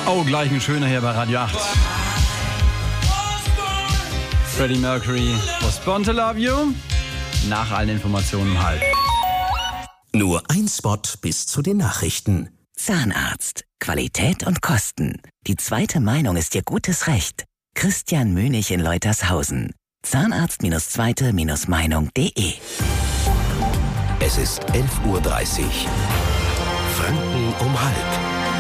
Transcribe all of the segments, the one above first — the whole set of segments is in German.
Oh, gleich ein schöner hier bei Radio 8. Freddie Mercury, Was Born to Love You. Nach allen Informationen halt. Nur ein Spot bis zu den Nachrichten. Zahnarzt. Qualität und Kosten. Die zweite Meinung ist Ihr gutes Recht. Christian Mönig in Leutershausen. Zahnarzt-zweite-meinung.de. Es ist 11:30 Uhr. Franken um halb.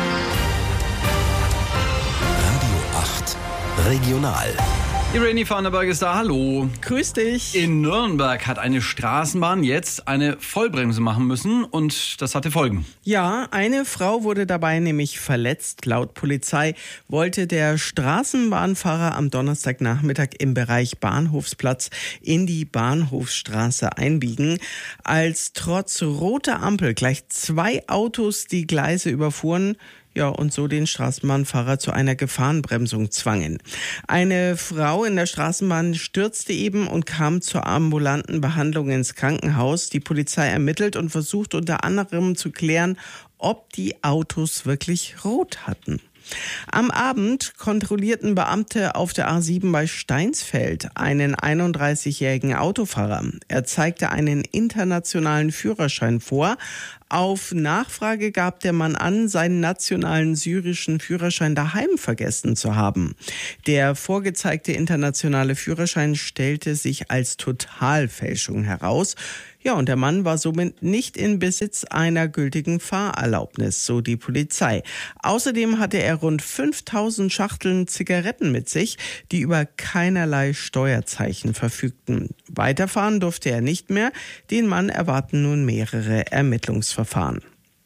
Radio 8 Regional. Irene Vanderberg ist da, hallo. Grüß dich. In Nürnberg hat eine Straßenbahn jetzt eine Vollbremse machen müssen und das hatte Folgen. Ja, eine Frau wurde dabei nämlich verletzt. Laut Polizei wollte der Straßenbahnfahrer am Donnerstagnachmittag im Bereich Bahnhofsplatz in die Bahnhofsstraße einbiegen, als trotz roter Ampel gleich 2 Autos die Gleise überfuhren. Ja, und so den Straßenbahnfahrer zu einer Gefahrenbremsung zwangen. Eine Frau in der Straßenbahn stürzte eben und kam zur ambulanten Behandlung ins Krankenhaus. Die Polizei ermittelt und versucht unter anderem zu klären, ob die Autos wirklich rot hatten. Am Abend kontrollierten Beamte auf der A7 bei Steinsfeld einen 31-jährigen Autofahrer. Er zeigte einen internationalen Führerschein vor. Auf Nachfrage gab der Mann an, seinen nationalen syrischen Führerschein daheim vergessen zu haben. Der vorgezeigte internationale Führerschein stellte sich als Totalfälschung heraus. Ja, und der Mann war somit nicht in Besitz einer gültigen Fahrerlaubnis, so die Polizei. Außerdem hatte er rund 5000 Schachteln Zigaretten mit sich, die über keinerlei Steuerzeichen verfügten. Weiterfahren durfte er nicht mehr. Den Mann erwarten nun mehrere Ermittlungsverfahren.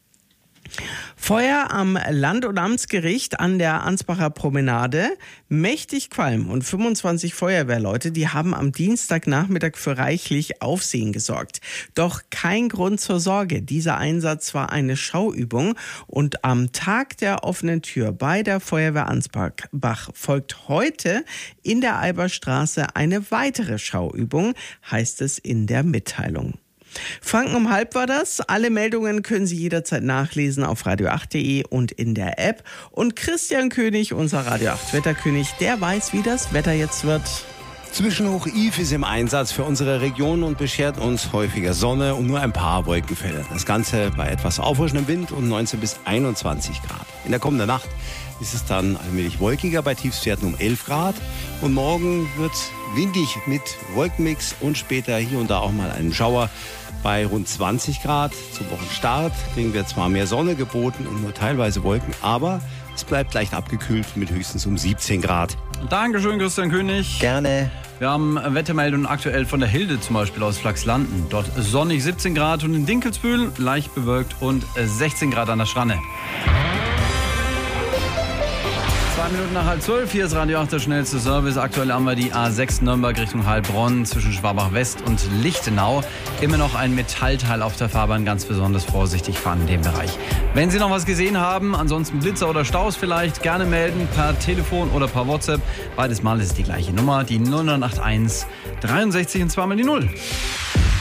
Feuer am Land- und Amtsgericht an der Ansbacher Promenade. Mächtig Qualm und 25 Feuerwehrleute, die haben am Dienstagnachmittag für reichlich Aufsehen gesorgt. Doch kein Grund zur Sorge. Dieser Einsatz war eine Schauübung und am Tag der offenen Tür bei der Feuerwehr Ansbach folgt heute in der Alberstraße eine weitere Schauübung, heißt es in der Mitteilung. Franken um halb war das. Alle Meldungen können Sie jederzeit nachlesen auf radio8.de und in der App. Und Christian König, unser Radio 8 Wetterkönig, der weiß, wie das Wetter jetzt wird. Zwischenhoch Yves ist im Einsatz für unsere Region und beschert uns häufiger Sonne und nur ein paar Wolkenfälle. Das Ganze bei etwas aufrischendem Wind und 19 bis 21 Grad. In der kommenden Nacht ist es dann allmählich wolkiger bei Tiefstwerten um 11 Grad. Und morgen wird es windig mit Wolkenmix und später hier und da auch mal einen Schauer bei rund 20 Grad. Zum Wochenstart kriegen wir zwar mehr Sonne geboten und nur teilweise Wolken, aber es bleibt leicht abgekühlt mit höchstens um 17 Grad. Dankeschön, Christian König. Gerne. Wir haben Wettermeldungen aktuell von der Hilde zum Beispiel aus Flachslanden. Dort sonnig 17 Grad und in Dinkelsbühl leicht bewölkt und 16 Grad an der Schranne. 2 Minuten nach 11:30, hier ist Radio 8 der schnellste Service. Aktuell haben wir die A6 Nürnberg Richtung Heilbronn zwischen Schwabach West und Lichtenau. Immer noch ein Metallteil auf der Fahrbahn, ganz besonders vorsichtig fahren in dem Bereich. Wenn Sie noch was gesehen haben, ansonsten Blitzer oder Staus vielleicht, gerne melden per Telefon oder per WhatsApp. Beides Mal ist die gleiche Nummer, die 0981 63 und zweimal die 0.